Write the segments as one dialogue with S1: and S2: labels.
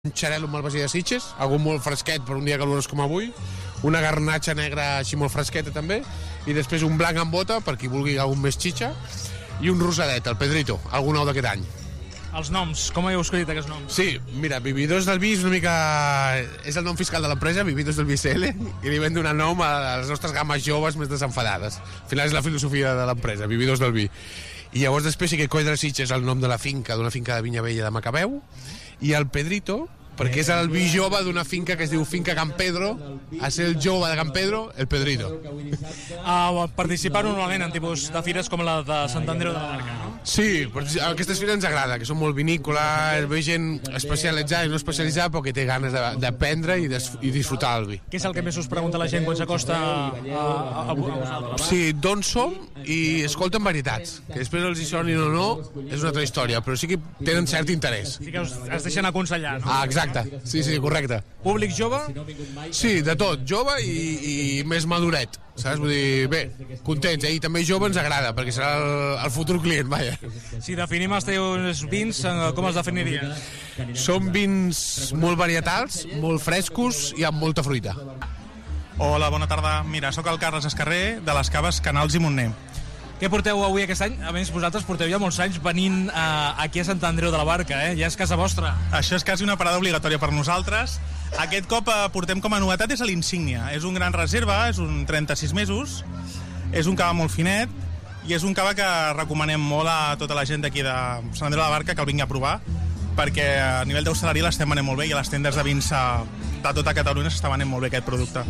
S1: un xarel·lo amb malvasia de Sitges, algú molt fresquet per un dia calorós com avui, una garnatxa negra així molt fresqueta també, i després un blanc amb bota, per qui vulgui algun més xitxa, i un rosadet, el Pedrito, algun nou d'aquest any.
S2: Els noms, com heu escollit aquests noms?
S1: Sí, mira, Vividors del Vi és una mica... és el nom fiscal de l'empresa, Vividors del Vi CL, i li vam donar nom a les nostres games joves més desenfadades. Al final és la filosofia de l'empresa, Vividors del Vi. I llavors després sí que Coll de Sitges és el nom de la finca, d'una finca de vinya vella de Macabeu, i el Pedrito, perquè és el vi jove d'una finca que es diu Finca Can Pedro, a ser el jove de Can Pedro, el Pedrito.
S2: Participar normalment en tipus de fires com la de Sant Andreu de la Barca, no?
S1: Sí, aquestes fires ens agrada, que són molt vinícoles, ve gent especialitzada i no especialitzada, però que té ganes d'aprendre i disfrutar el vi.
S2: Què és el que més us pregunta la gent quan s'acosta a vosaltres?
S1: Sí, d'on som i escolten varietats, que després els hi sonin o no, és una altra història, però sí que tenen cert interès.
S2: Sí que es deixen aconsellar, no?
S1: Exacte, sí, correcte.
S2: Públic jove?
S1: Sí, de tot, jove i més maduret, saps? Vull dir, bé, contents, i també jove ens agrada, perquè serà el futur client, vaja.
S2: Si definim els teus vins, com els definiries?
S1: Són vins molt varietals, molt frescos i amb molta fruita.
S3: Hola, bona tarda. Mira, sóc el Carles Escarrer, de les caves Canals i Montner.
S2: Què porteu avui aquest any? A més, vosaltres porteu ja molts anys venint aquí a Sant Andreu de la Barca, Ja és casa vostra.
S3: Això és quasi una parada obligatòria per nosaltres. Aquest cop portem com a novetat és l'Insígnia. És un gran reserva, és un 36 mesos, és un cava molt finet i és un cava que recomanem molt a tota la gent d'aquí de Sant Andreu de la Barca que el vingui a provar, perquè a nivell d'hostaleria l'estem venent molt bé i a les tendes de vins de tota Catalunya s'està venent molt bé aquest producte.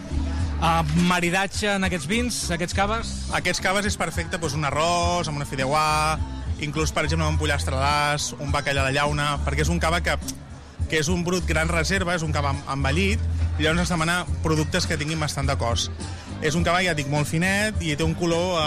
S2: Maridatge en aquests vins, aquests caves?
S3: Aquests caves és perfecte, doncs un arròs, amb una fideuà, inclús, per exemple, un pollastre d'as, un bacallà de llauna, perquè és un cava que és un brut gran reserva, és un cava envellit, i llavors ens demana productes que tinguin bastant de cos. És un cava, ja dic, molt finet i té un color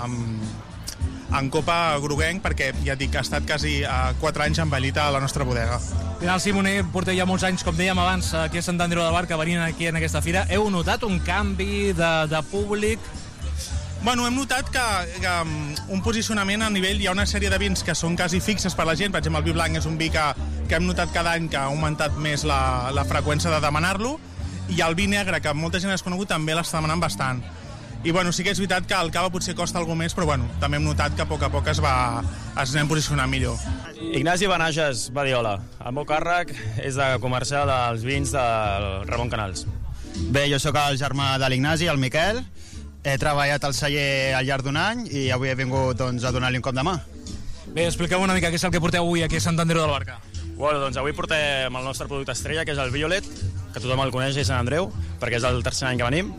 S3: en copa groguenc, perquè, ja dic, ha estat quasi 4 anys envellit a la nostra bodega.
S2: Final Simoner, porteu ja molts anys, com dèiem abans, aquí a Sant Andreu de la Barca, venint aquí en aquesta fira. Heu notat un canvi de públic?
S3: Bueno, hem notat que un posicionament a nivell, hi ha una sèrie de vins que són quasi fixes per la gent, per exemple el vi blanc és un vi que hem notat cada any que ha augmentat més la freqüència de demanar-lo, i el vi negre, que molta gent ha desconegut, també l'està demanant bastant. I bueno, sí que és veritat que el cava potser costa alguna més, però bueno, també hem notat que a poc es anem posicionant millor.
S4: Ignasi Benages, Badiola. El meu càrrec és de comercial dels vins del Ramon Canals.
S5: Bé, jo sóc el germà de l'Ignasi, el Miquel. He treballat al celler al llarg d'un any i avui he vingut a donar-li un cop de mà.
S2: Bé, expliqueu una mica què és el que porteu avui aquí a Sant Andreu de la Barca.
S4: Bueno, doncs avui portem el nostre producte estrella, que és el Violet, que tothom el coneix a Sant Andreu, perquè és el tercer any que venim.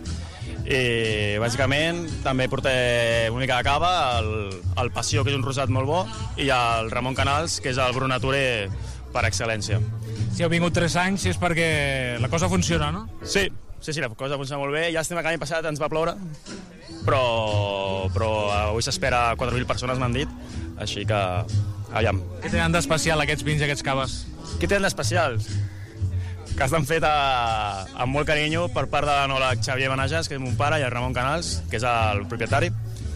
S4: I bàsicament també portem una mica de cava, el Passió, que és un rosat molt bo, i el Ramon Canals, que és el Brut Nature per excel·lència.
S2: Si heu vingut 3 anys és perquè la cosa funciona, no?
S4: Sí, la cosa funciona molt bé. Llàstima que l'any passat ens va ploure, però avui s'espera 4.000 persones, m'han dit, així que aviam.
S2: Què tenen d'especial aquests vins i aquests caves?
S4: Què tenen d'especial? Que estan fets amb molt carinyo per part de l'enòleg Xavier Benages, que és mon pare, i el Ramon Canals, que és el propietari.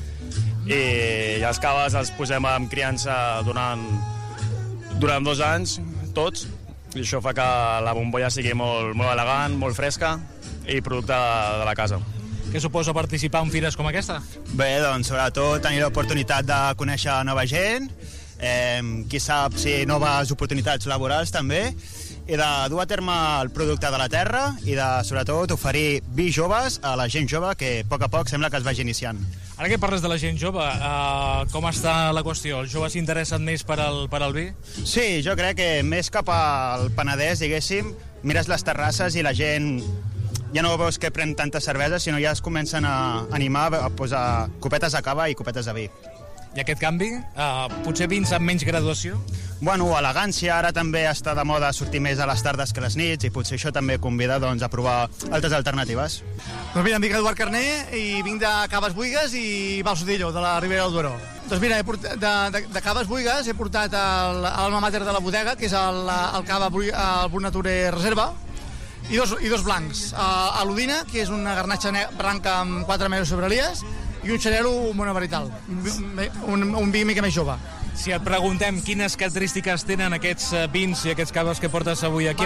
S4: I els caves els posem en criança durant 2 anys, tots, i això fa que la bombolla sigui molt elegant, molt fresca i producte de la casa.
S2: Què suposa participar en fires com aquesta?
S5: Bé, doncs sobretot tenir l'oportunitat de conèixer nova gent, qui sap si noves oportunitats laborals també, i de dur a terme el producte de la terra i de, sobretot, oferir vi joves a la gent jove que a poc sembla que es vagi iniciant.
S2: Ara que parles de la gent jove, com està la qüestió? Els joves s'interessen més per al vi?
S5: Sí, jo crec que més cap al Penedès, diguéssim, mires les terrasses i la gent ja no veus que pren tanta cervesa, sinó ja es comencen a animar a posar copetes de cava i copetes de vi.
S2: I aquest canvi? Potser vins amb menys graduació?
S5: Bueno, elegància, ara també està de moda sortir més a les tardes que a les nits i potser això també convida a provar altres alternatives.
S6: Doncs mira, em dic Eduard Carné i vinc de Caves Buigues i Balsodillo, de la Ribera del Duero. Doncs mira, de Caves Buigues he portat l'alma mater de la bodega, que és el cava el Brut Nature Reserva, i dos blancs. L'Udina, que és una garnatxa branca amb 4 mesos sobre elies, i un xarel·lo monobarital, un vi mica més jove.
S2: Si et preguntem quines característiques tenen aquests vins i aquests caves que portes avui aquí,